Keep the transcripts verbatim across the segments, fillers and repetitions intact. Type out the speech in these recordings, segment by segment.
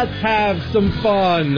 Let's have some fun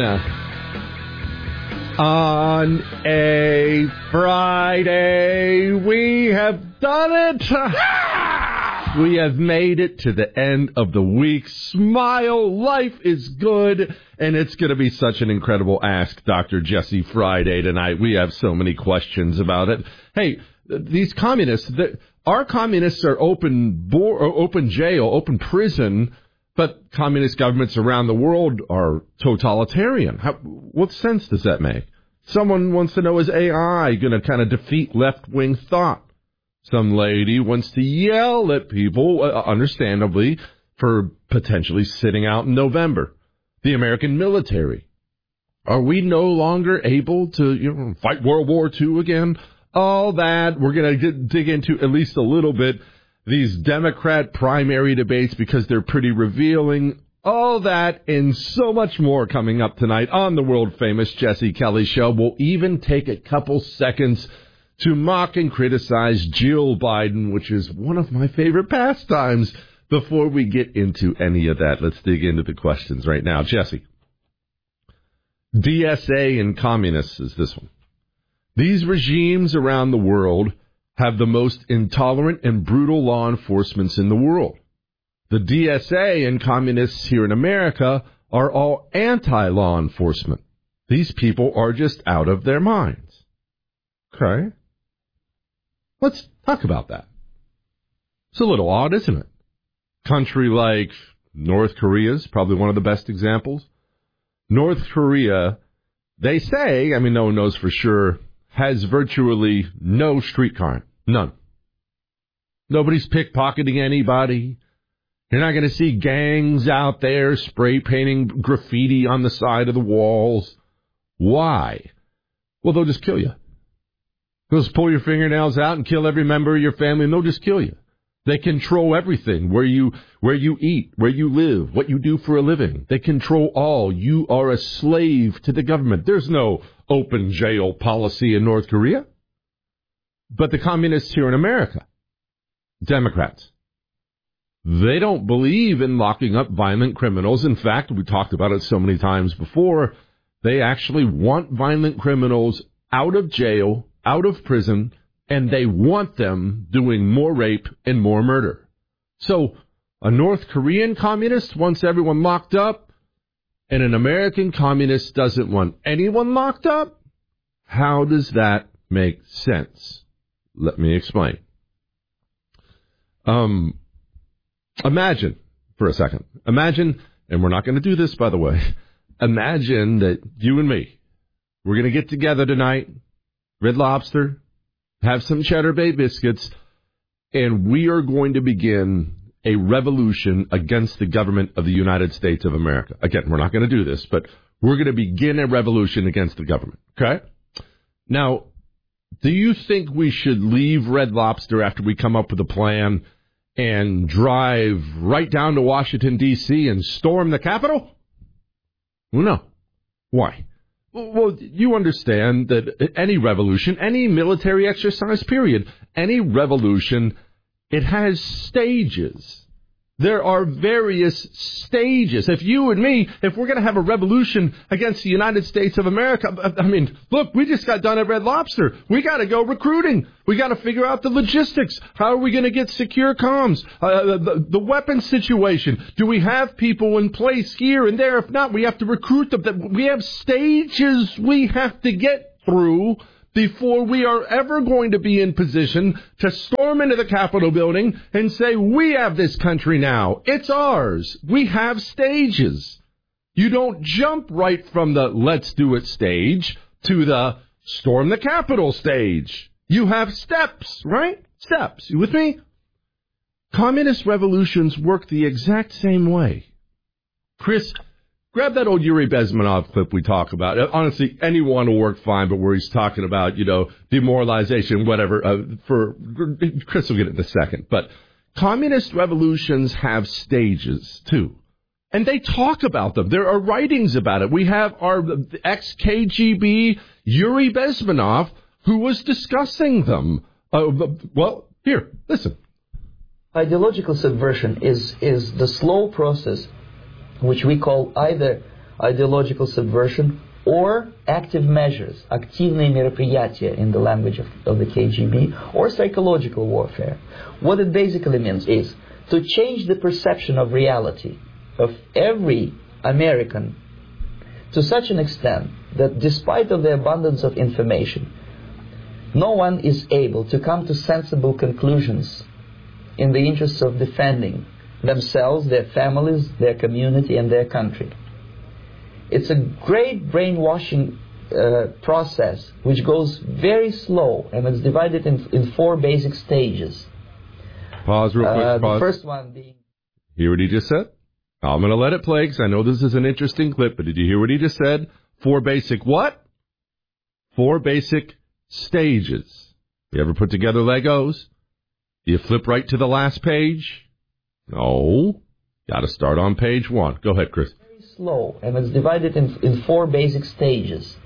on a Friday. We have done it. We have made it to the end of the week. Smile. Life is good. And it's going to be such an incredible Ask Doctor Jesse Friday tonight. We have so many questions about it. Hey, these communists, our communists are open, bo- open jail, open prison. But communist governments around the world are totalitarian. How, what sense does that make? Someone wants to know, is A I going to kind of defeat left-wing thought? Some lady wants to yell at people, uh, understandably, for potentially sitting out in November. The American military. Are we no longer able to you know, fight World War Two again? All that we're going to dig into at least a little bit. These Democrat primary debates, because they're pretty revealing. All that and so much more coming up tonight on the world-famous Jesse Kelly Show. We'll even take a couple seconds to mock and criticize Jill Biden, which is one of my favorite pastimes. Before we get into any of that, let's dig into the questions right now. Jesse, D S A and communists is this one. These regimes around the world have the most intolerant and brutal law enforcements in the world. The D S A and communists here in America are all anti-law enforcement. These people are just out of their minds. Okay. Let's talk about that. It's a little odd, isn't it? Country like North Korea is probably one of the best examples. North Korea, they say, I mean, no one knows for sure, has virtually no street crime. None. Nobody's pickpocketing anybody. You're not going to see gangs out there spray painting graffiti on the side of the walls. Why? Well, they'll just kill you. They'll just pull your fingernails out and kill every member of your family, and they'll just kill you. They control everything, where you where you eat, where you live, what you do for a living. They control all. You are a slave to the government. There's no open jail policy in North Korea. But the communists here in America, Democrats, they don't believe in locking up violent criminals. In fact, we talked about it so many times before, they actually want violent criminals out of jail, out of prison, and they want them doing more rape and more murder. So a North Korean communist wants everyone locked up, and an American communist doesn't want anyone locked up? How does that make sense? Let me explain. Um, imagine, for a second, imagine, and we're not going to do this, by the way, imagine that you and me, we're going to get together tonight, Red Lobster, have some Cheddar Bay biscuits, and we are going to begin a revolution against the government of the United States of America. Again, we're not going to do this, but we're going to begin a revolution against the government, okay? Now, do you think we should leave Red Lobster after we come up with a plan and drive right down to Washington, D C and storm the Capitol? Well, no. Why? Well, you understand that any revolution, any military exercise, period, any revolution, it has stages. There are various stages. If you and me, if we're going to have a revolution against the United States of America, I mean, look, we just got done at Red Lobster. We got to go recruiting. We got to figure out the logistics. How are we going to get secure comms? Uh, the, the weapons situation. Do we have people in place here and there? If not, we have to recruit them. We have stages we have to get through before we are ever going to be in position to storm into the Capitol building and say, we have this country now. It's ours. We have stages. You don't jump right from the let's do it stage to the storm the Capitol stage. You have steps, right? Steps. You with me? Communist revolutions work the exact same way. Chris, grab that old Yuri Bezmenov clip we talk about. Honestly, anyone will work fine, but where he's talking about, you know, demoralization, whatever, uh, for, Chris will get it in a second. But communist revolutions have stages, too. And they talk about them. There are writings about it. We have our ex-K G B Yuri Bezmenov, who was discussing them. Uh, well, here, listen. Ideological subversion is, is the slow process which we call either ideological subversion or active measures, активные мероприятия in the language of, of the K G B, or psychological warfare. What it basically means is to change the perception of reality of every American to such an extent that despite of the abundance of information, no one is able to come to sensible conclusions in the interests of defending themselves, their families, their community, and their country. It's a great brainwashing uh, process which goes very slow, and it's divided in, in four basic stages. Pause real quick. Uh, Pause. The first one being... Hear what he just said? I'm going to let it play because I know this is an interesting clip, but did you hear what he just said? Four basic what? Four basic stages. You ever put together Legos? Do you flip right to the last page? No. Got to start on page one. Go ahead, Chris. Very slow, and it's divided in, in four basic stages.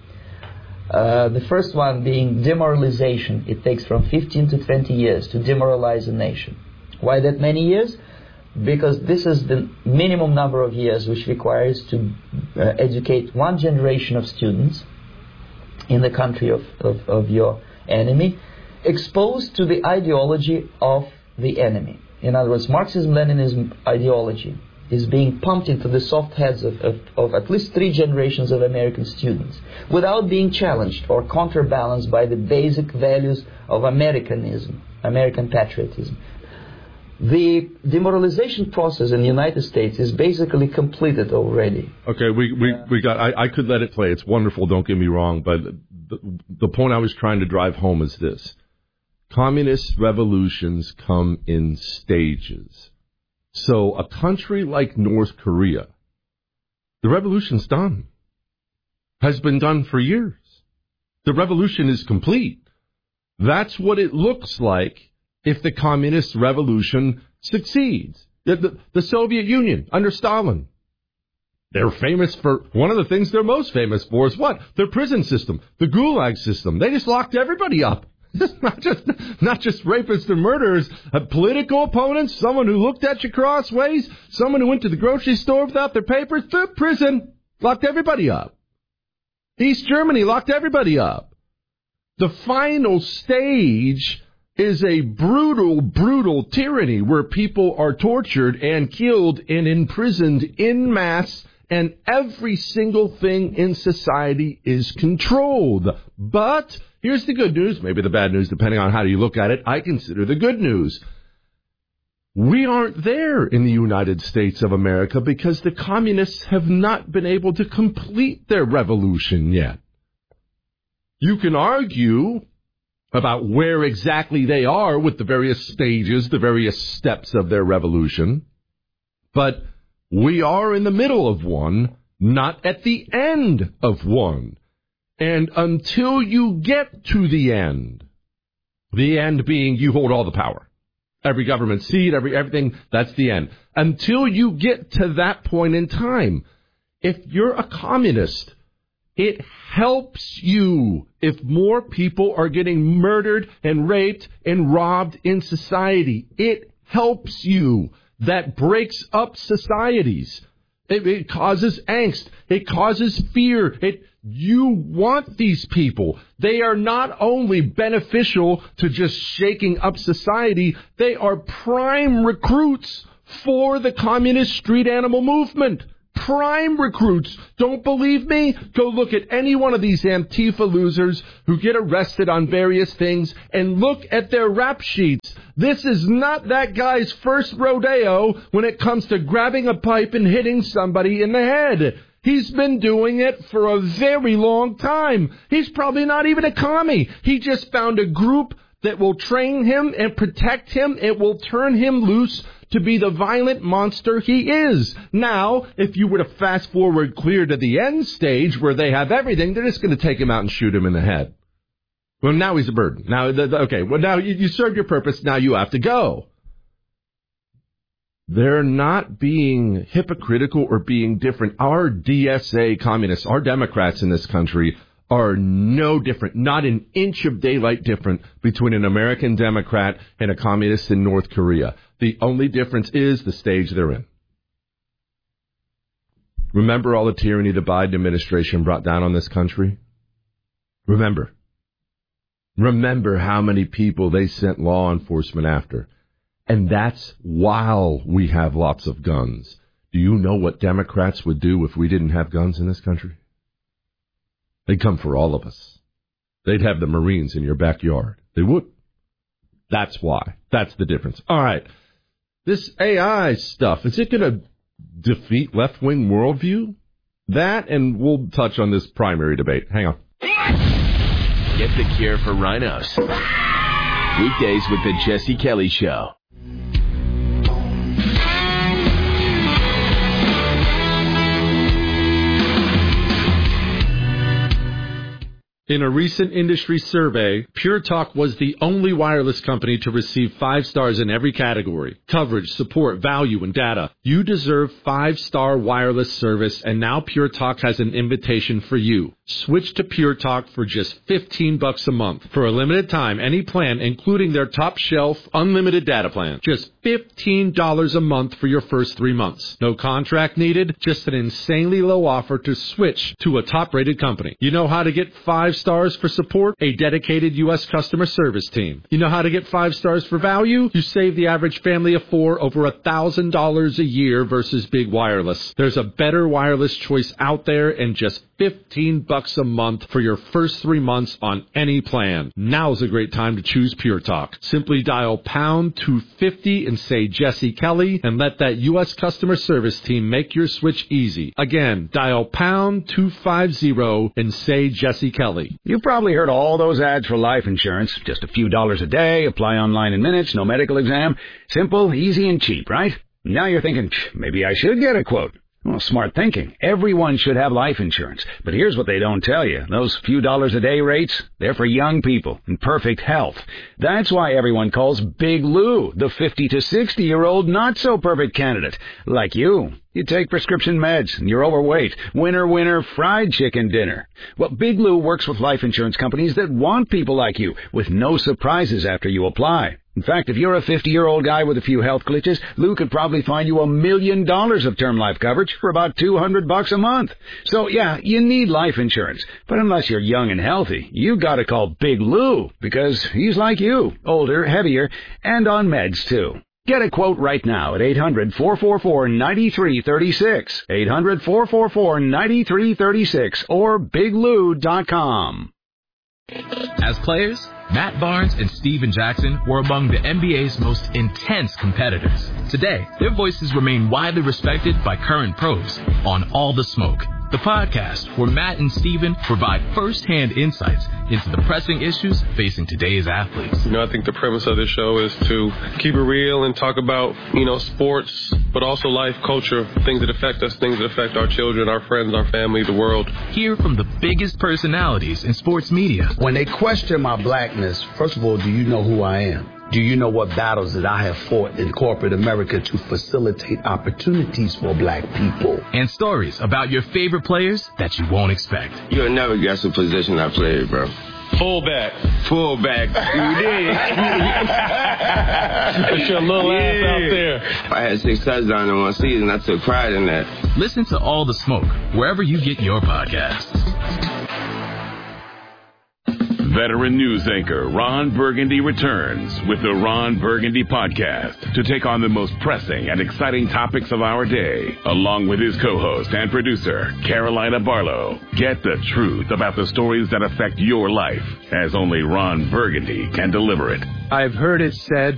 Uh, the first one being demoralization. It takes from fifteen to twenty years to demoralize a nation. Why that many years? Because this is the minimum number of years which requires to uh, educate one generation of students in the country of, of, of your enemy, exposed to the ideology of the enemy. In other words, Marxism-Leninism ideology is being pumped into the soft heads of, of, of at least three generations of American students without being challenged or counterbalanced by the basic values of Americanism, American patriotism. The demoralization process in the United States is basically completed already. Okay, we we, uh, we got. I, I could let it play. It's wonderful. Don't get me wrong, but the, the point I was trying to drive home is this: communist revolutions come in stages. So a country like North Korea, the revolution's done, has been done for years. The revolution is complete. That's what it looks like if the communist revolution succeeds. The, the, the Soviet Union, under Stalin, they're famous for, one of the things they're most famous for is what? Their prison system, the Gulag system. They just locked everybody up. not just not just rapists and murderers, uh, political opponents, someone who looked at you crossways, someone who went to the grocery store without their papers, to prison, locked everybody up. East Germany locked everybody up. The final stage is a brutal, brutal tyranny where people are tortured and killed and imprisoned en masse, and every single thing in society is controlled. But here's the good news, maybe the bad news, depending on how you look at it. I consider the good news. We aren't there in the United States of America because the communists have not been able to complete their revolution yet. You can argue about where exactly they are with the various stages, the various steps of their revolution. But we are in the middle of one, not at the end of one. And until you get to the end, the end being you hold all the power, every government seat, every everything, that's the end. Until you get to that point in time, if you're a communist, it helps you if more people are getting murdered and raped and robbed in society. It helps you. That breaks up societies. It, it causes angst. It causes fear. It, you want these people. They are not only beneficial to just shaking up society, they are prime recruits for the communist street animal movement. Prime recruits. Don't believe me? Go look at any one of these Antifa losers who get arrested on various things and look at their rap sheets. This is not that guy's first rodeo when it comes to grabbing a pipe and hitting somebody in the head. He's been doing it for a very long time. He's probably not even a commie. He just found a group that will train him and protect him. It will turn him loose to be the violent monster he is. Now, if you were to fast forward clear to the end stage where they have everything, they're just going to take him out and shoot him in the head. Well, now he's a burden. Now, okay, well, now you, you served your purpose. Now you have to go. They're not being hypocritical or being different. Our D S A communists, our Democrats in this country, are no different, not an inch of daylight different between an American Democrat and a communist in North Korea. The only difference is the stage they're in. Remember all the tyranny the Biden administration brought down on this country? Remember. Remember how many people they sent law enforcement after. And that's while we have lots of guns. Do you know what Democrats would do if we didn't have guns in this country? They'd come for all of us. They'd have the Marines in your backyard. They would. That's why. That's the difference. All right. This A I stuff, is it going to defeat left-wing worldview? That, and we'll touch on this primary debate. Hang on. Get the cure for rhinos. Weekdays with the Jesse Kelly Show. In a recent industry survey, Pure Talk was the only wireless company to receive five stars in every category: coverage, support, value, and data. You deserve five-star wireless service, and now Pure Talk has an invitation for you. Switch to Pure Talk for just fifteen bucks a month. For a limited time, any plan, including their top-shelf unlimited data plan. Just fifteen dollars a month for your first three months. No contract needed, just an insanely low offer to switch to a top-rated company. You know how to get five stars for support? A dedicated U S customer service team. You know how to get five stars for value? You save the average family of four over one thousand dollars a year versus big wireless. There's a better wireless choice out there, and just fifteen bucks a month for your first three months on any plan. Now's a great time to choose Pure Talk. Simply dial pound two fifty and say Jesse Kelly, and let that U S customer service team make your switch easy. Again, dial pound two fifty and say Jesse Kelly. You've probably heard all those ads for life insurance. Just a few dollars a day, apply online in minutes, no medical exam. Simple, easy, and cheap, right? Now you're thinking, maybe I should get a quote. Well, smart thinking. Everyone should have life insurance. But here's what they don't tell you. Those few dollars a day rates, they're for young people in perfect health. That's why everyone calls Big Lou the fifty to sixty-year-old not-so-perfect candidate. Like you. You take prescription meds, and you're overweight. Winner, winner, fried chicken dinner. Well, Big Lou works with life insurance companies that want people like you, with no surprises after you apply. In fact, if you're a fifty-year-old guy with a few health glitches, Lou could probably find you a million dollars of term life coverage for about two hundred bucks a month. So, yeah, you need life insurance. But unless you're young and healthy, you gotta call Big Lou, because he's like you, older, heavier, and on meds, too. Get a quote right now at eight hundred, four four four, nine three three six, eight hundred, four four four, nine three three six, or big lou dot com. As players, Matt Barnes and Steven Jackson were among the N B A's most intense competitors. Today, their voices remain widely respected by current pros on All the Smoke, the podcast where Matt and Steven provide first-hand insights into the pressing issues facing today's athletes. You know, I think the premise of this show is to keep it real and talk about, you know, sports, but also life, culture, things that affect us, things that affect our children, our friends, our family, the world. Hear from the biggest personalities in sports media. When they question my blackness, first of all, do you know who I am? Do you know what battles that I have fought in corporate America to facilitate opportunities for black people? And stories about your favorite players that you won't expect. You'll never guess the position I played, bro. Fullback. Fullback. You did. Put your little yeah. ass out there. I had six touchdowns in one season. I took pride in that. Listen to All the Smoke wherever you get your podcasts. Veteran news anchor Ron Burgundy returns with the Ron Burgundy Podcast to take on the most pressing and exciting topics of our day, along with his co-host and producer, Carolina Barlow. Get the truth about the stories that affect your life, as only Ron Burgundy can deliver it. I've heard it said